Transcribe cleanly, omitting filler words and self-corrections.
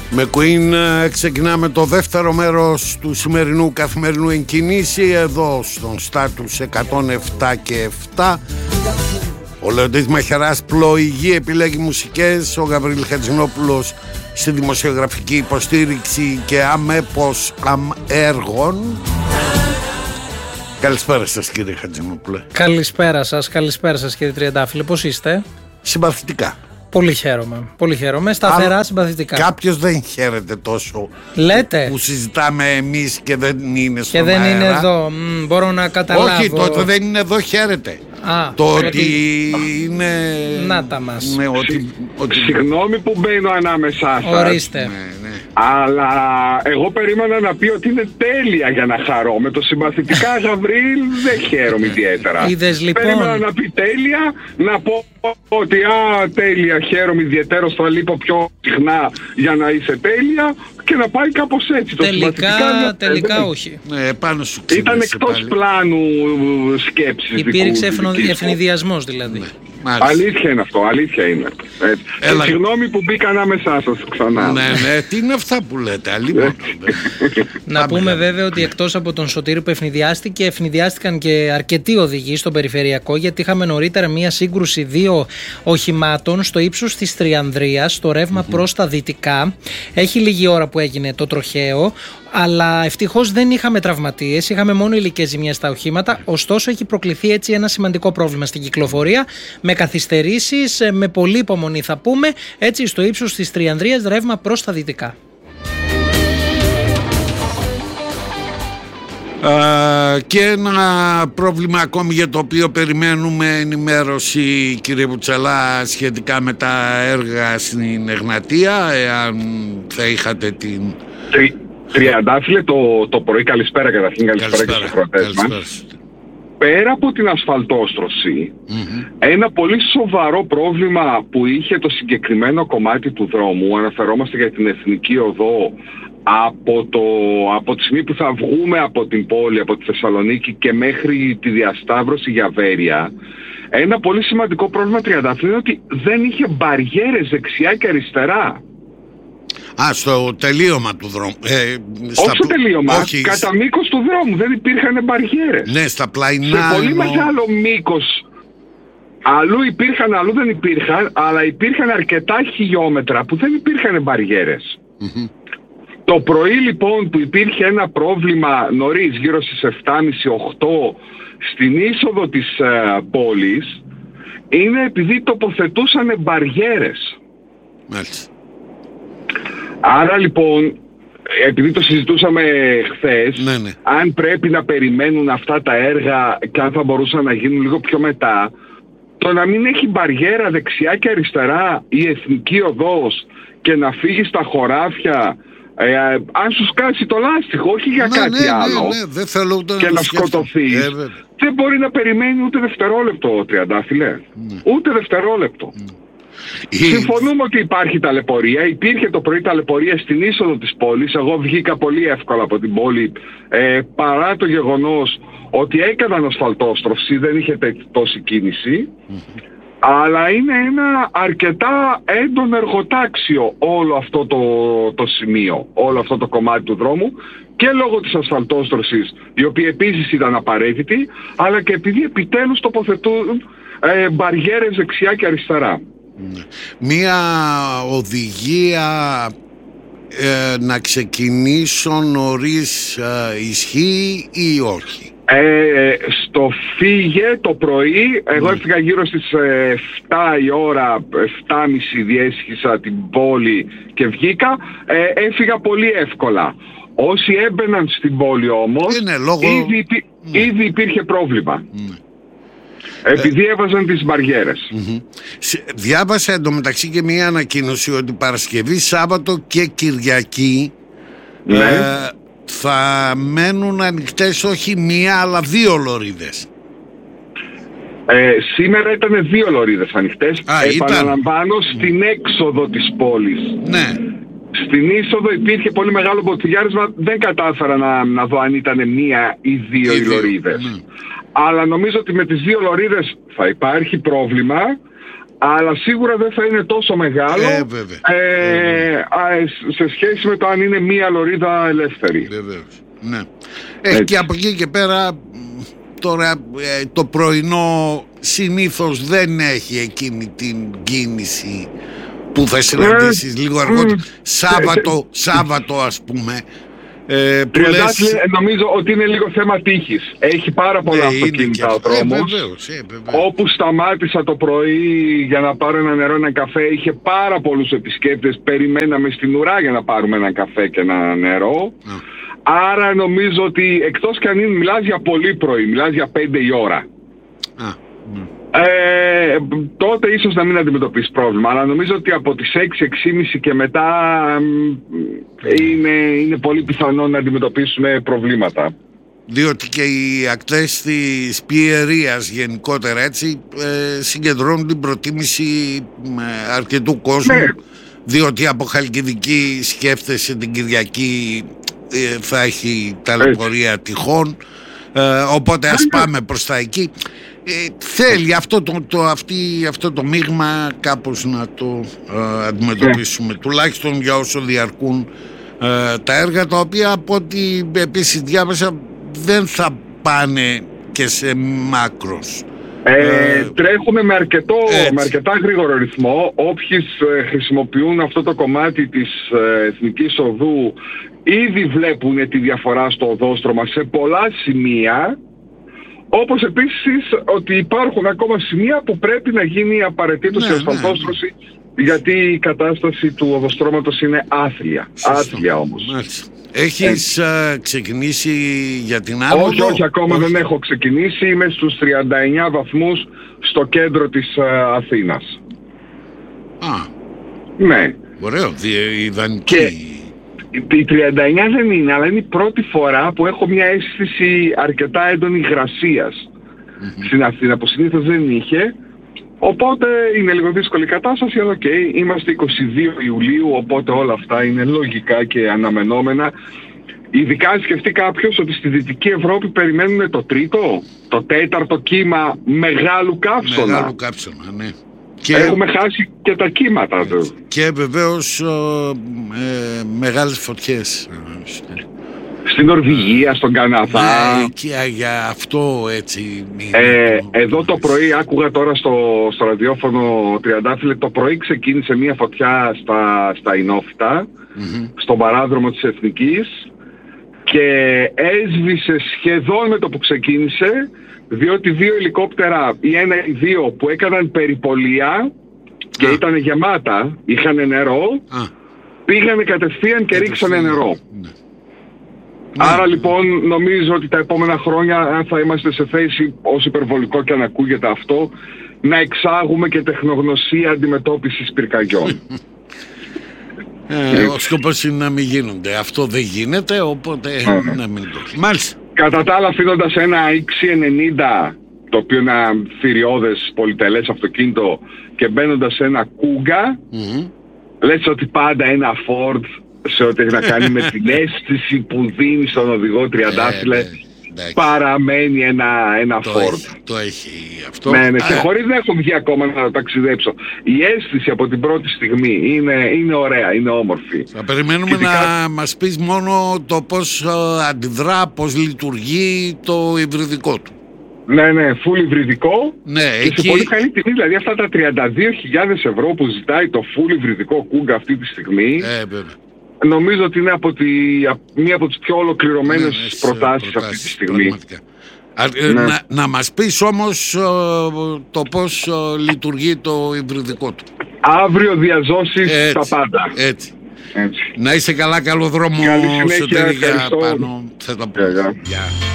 Με Queen ξεκινάμε το δεύτερο μέρος του σημερινού καθημερινού Εν Κινήσει εδώ στον Στάτους 107 και 7. Ο Λεοντής Μαχαιράς πλοηγεί, επιλέγει μουσικές, ο Γαβρίλ Χατζηνόπουλος στη δημοσιογραφική υποστήριξη και αμέπως έργων. Καλησπέρα σας κύριε Χατζηνόπουλε. Καλησπέρα σας κύριε Τριαντάφυλλε, πώς είστε? Συμπαθητικά. Πολύ χαίρομαι, σταθερά συμπαθητικά. Κάποιος δεν χαίρεται τόσο. Λέτε. Που συζητάμε εμείς και δεν είναι στον αέρα. Και δεν είναι εδώ, μπορώ να καταλάβω. Όχι, το ότι δεν είναι εδώ χαίρεται. Το ότι είναι... Να τα μας. Ναι, Συγγνώμη που μπαίνω ανάμεσά σας. Ορίστε. Ναι. Αλλά εγώ περίμενα να πει ότι είναι τέλεια για να χαρώ. Με το συμπαθητικά Γαβρίλ δεν χαίρομαι ιδιαίτερα. Είδες λοιπόν. Περίμενα να πει τέλεια, να πω ότι τέλεια, χαίρομαι ιδιαίτερα, θα λείπω πιο συχνά για να είσαι τέλεια και να πάει κάπως έτσι. Τελικά όχι. Ναι, πάνω σου ήταν εκτός πλάνου σκέψης. Υπήρξε ευνηδιασμός δηλαδή. Ναι. Αλήθεια είναι αυτό, αλήθεια είναι. Συγγνώμη που μπήκα ανάμεσά σας ξανά. Ναι, τι είναι αυτά που λέτε, Να πούμε βέβαια ότι εκτός από τον Σωτήρη που ευνηδιάστηκαν και αρκετοί οδηγοί στο περιφερειακό, γιατί είχαμε νωρίτερα μία σύγκρουση δύο οχημάτων στο ύψος της Τριανδρίας, στο ρεύμα προς τα δυτικά. Έχει λίγη ώρα που έγινε το τροχαίο, αλλά ευτυχώς δεν είχαμε τραυματίες, είχαμε μόνο υλικές ζημιές στα οχήματα. Ωστόσο έχει προκληθεί έτσι ένα σημαντικό πρόβλημα στην κυκλοφορία, με καθυστερήσεις, με πολύ υπομονή θα πούμε, έτσι στο ύψος της Τριανδρίας, ρεύμα προς τα δυτικά. Και ένα πρόβλημα ακόμη για το οποίο περιμένουμε ενημέρωση κύριε Βουτσαλά σχετικά με τα έργα στην Εγνατία, εάν θα είχατε την... Τριαντάφυλλε, το πρωί, καλησπέρα καταρχήν, καλησπέρα και στους ακροατές μας. Πέρα από την ασφαλτόστρωση, ένα πολύ σοβαρό πρόβλημα που είχε το συγκεκριμένο κομμάτι του δρόμου, αναφερόμαστε για την Εθνική Οδό, από τη στιγμή που θα βγούμε από την πόλη, από τη Θεσσαλονίκη και μέχρι τη διασταύρωση για Βέρεια, ένα πολύ σημαντικό πρόβλημα, Τριαντάφυλλε, είναι ότι δεν είχε μπαριέρες δεξιά και αριστερά. Στο τελείωμα του δρόμου. Όχι στο τελείωμα, κατά μήκος του δρόμου δεν υπήρχαν μπαριέρες. Ναι, στα πλαϊνά. Σε πολύ μεγάλο μήκος. Αλλού υπήρχαν, αλλού δεν υπήρχαν, αλλά υπήρχαν αρκετά χιλιόμετρα που δεν υπήρχαν μπαριέρες. Το πρωί λοιπόν που υπήρχε ένα πρόβλημα νωρίς, γύρω στις 7.30-8 στην είσοδο της πόλης, είναι επειδή τοποθετούσαν μπαριέρες. Μάλιστα. Άρα λοιπόν, επειδή το συζητούσαμε χθες, ναι. αν πρέπει να περιμένουν αυτά τα έργα και αν θα μπορούσαν να γίνουν λίγο πιο μετά, το να μην έχει μπαριέρα δεξιά και αριστερά η Εθνική Οδός και να φύγει στα χωράφια, αν σου σκάσει το λάστιχο, όχι για κάτι άλλο, δεν θέλω ούτε και να σκοτωθείς, δεν μπορεί να περιμένει ούτε δευτερόλεπτο, Τριαντάφυλλε. Ούτε δευτερόλεπτο. Συμφωνούμε ότι υπάρχει ταλαιπωρία. Υπήρχε το πρωί ταλαιπωρία στην είσοδο της πόλης. Εγώ βγήκα πολύ εύκολα από την πόλη, παρά το γεγονός ότι έκαναν ασφαλτόστροφση, δεν είχε τόση κίνηση. Αλλά είναι ένα αρκετά έντονο εργοτάξιο όλο αυτό το σημείο, όλο αυτό το κομμάτι του δρόμου, και λόγω της ασφαλτόστρωσης, η οποία επίσης ήταν απαραίτητη, αλλά και επειδή επιτέλους τοποθετούν μπαριέρες δεξιά και αριστερά. Μία οδηγία να ξεκινήσω νωρίς ισχύει ή όχι? Στο φύγε το πρωί, εγώ έφυγα γύρω στις 7 η ώρα, 7.30 διέσχισα την πόλη και βγήκα, έφυγα πολύ εύκολα. Όσοι έμπαιναν στην πόλη όμως, ήδη υπήρχε πρόβλημα. Επειδή έβαζαν τις μπαριέρες. Διάβασα εντωμεταξύ και μια ανακοίνωση ότι Παρασκευή, Σάββατο και Κυριακή θα μένουν ανοιχτές όχι μία αλλά δύο λωρίδες. Σήμερα ήταν 2 λωρίδες ανοιχτές. Επαναλαμβάνω, στην έξοδο της πόλης. Ναι. Στην είσοδο υπήρχε πολύ μεγάλο μποτιλιάρισμα. Δεν κατάφερα να δω αν ήταν 1 ή 2 οι λωρίδες. Αλλά νομίζω ότι με τις 2 λωρίδες θα υπάρχει πρόβλημα. αλλά σίγουρα δεν θα είναι τόσο μεγάλο σε σχέση με το αν είναι μία λωρίδα ελεύθερη. Βεβαίως. Ναι. Και από εκεί και πέρα τώρα το πρωινό συνήθως δεν έχει εκείνη την κίνηση που θα συναντήσεις λίγο αργότερα. Σάββατο ας πούμε. Νομίζω ότι είναι λίγο θέμα τύχης. Έχει πάρα πολλά αυτοκίνητα ο δρόμος. Όπου σταμάτησα το πρωί για να πάρω ένα νερό, ένα καφέ, είχε πάρα πολλούς επισκέπτες. Περιμέναμε στην ουρά για να πάρουμε ένα καφέ και ένα νερό. Άρα νομίζω ότι εκτός κι αν μιλάς για πολύ πρωί, μιλάς για 5 η ώρα, τότε ίσως να μην αντιμετωπίσεις πρόβλημα. Αλλά νομίζω ότι από τις 6-6.30 και μετά είναι πολύ πιθανό να αντιμετωπίσουμε προβλήματα. Διότι και οι ακτές της Πιερίας γενικότερα έτσι συγκεντρώνουν την προτίμηση αρκετού κόσμου. Διότι από Χαλκιδική σκέφτεσαι την Κυριακή θα έχει ταλαιπωρία τυχόν, οπότε ας πάμε προς τα εκεί. Θέλει αυτό το μείγμα κάπως να το αντιμετωπίσουμε, τουλάχιστον για όσο διαρκούν τα έργα, τα οποία από ό,τι επίσης διάβασα δεν θα πάνε και σε μάκρος. Τρέχουμε με αρκετά γρήγορο ρυθμό. Όποιοι χρησιμοποιούν αυτό το κομμάτι της Εθνικής Οδού ήδη βλέπουν τη διαφορά στο οδόστρωμα σε πολλά σημεία, όπως επίσης ότι υπάρχουν ακόμα σημεία που πρέπει να γίνει απαραίτητος η ασφαλτόστρωση, γιατί η κατάσταση του οδοστρώματος είναι άθλια. Άθλια όμως. Έχεις ξεκινήσει για την άνοδο? Όχι, ακόμα δεν έχω ξεκινήσει. Είμαι στους 39 βαθμούς στο κέντρο της Αθήνας. Ναι. Ωραίο, ιδανική. Και η 39 δεν είναι, αλλά είναι η πρώτη φορά που έχω μια αίσθηση αρκετά έντονη υγρασίας στην Αθήνα, που συνήθως δεν είχε. Οπότε είναι λίγο δύσκολη η κατάσταση, αλλά είμαστε 22 Ιουλίου, οπότε όλα αυτά είναι λογικά και αναμενόμενα. Ειδικά αν σκεφτεί κάποιος ότι στη Δυτική Ευρώπη περιμένουν το τρίτο, το τέταρτο κύμα μεγάλου καύσωνα. Ναι. Και έχουμε χάσει και τα κύματα. Και βεβαίως μεγάλες φωτιές. Στην Νορβηγία, στον Καναδά. Και για αυτό έτσι. Εδώ το πρωί άκουγα τώρα στο ραδιόφωνο Τριαντάφυλλε, το πρωί ξεκίνησε μια φωτιά στα Ινόφυτα, στον παράδρομο της Εθνικής, και έσβησε σχεδόν με το που ξεκίνησε, διότι 2 ελικόπτερα, ή 1 ή 2 που έκαναν περιπολία και ήταν γεμάτα, είχαν νερό, πήγανε κατευθείαν και ρίξανε νερό. Άρα λοιπόν νομίζω ότι τα επόμενα χρόνια θα είμαστε σε θέση, όσο υπερβολικό και αν ακούγεται αυτό, να εξάγουμε και τεχνογνωσία αντιμετώπισης πυρκαγιών. Ο σκοπός είναι να μην γίνονται. Αυτό δεν γίνεται, οπότε να μην το. Μάλιστα. Κατά τα άλλα, αφήνοντας ένα XC90, το οποίο είναι ένα θηριώδες πολυτελές αυτοκίνητο, και μπαίνοντας σε ένα Kuga, λες ότι πάντα ένα Ford, σε ό,τι έχει να κάνει με την αίσθηση που δίνει στον οδηγό Τριαντάφυλλε, παραμένει ένα Ford. Το έχει αυτό. Ναι, και χωρίς να έχω βγει ακόμα να το ταξιδέψω. Η αίσθηση από την πρώτη στιγμή είναι ωραία, είναι όμορφη. Θα περιμένουμε να μας πεις μόνο το πώς αντιδρά, πώς λειτουργεί το υβριδικό του. Ναι, full υβριδικό, και εκεί... σε πολύ καλή τιμή. Δηλαδή αυτά τα 32.000 ευρώ που ζητάει το full υβριδικό Kuga αυτή τη στιγμή, νομίζω ότι είναι μία από τις πιο ολοκληρωμένες προτάσεις αυτή τη στιγμή. Να μας πεις όμως το πώς λειτουργεί το υβριδικό του. Αύριο διαζώσεις τα πάντα. Έτσι. Να είσαι καλά, καλό δρόμο, Σωτήρη, για πάνω. Θα τα πούμε.